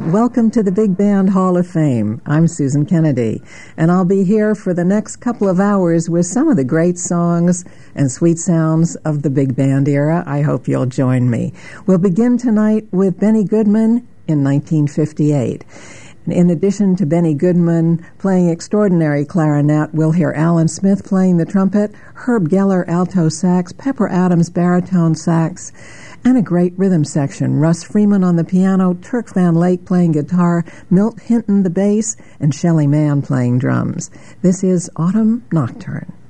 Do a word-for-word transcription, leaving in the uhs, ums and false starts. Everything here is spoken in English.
and welcome to the Big Band Hall of Fame. I'm Susan Kennedy, and I'll be here for the next couple of hours with some of the great songs and sweet sounds of the big band era. I hope you'll join me. We'll begin tonight with Benny Goodman in nineteen fifty-eight. In addition to Benny Goodman playing extraordinary clarinet, we'll hear Alan Smith playing the trumpet, Herb Geller alto sax, Pepper Adams baritone sax, and a great rhythm section. Russ Freeman on the piano, Turk Van Lake playing guitar, Milt Hinton the bass, and Shelley Mann playing drums. This is Autumn Nocturne.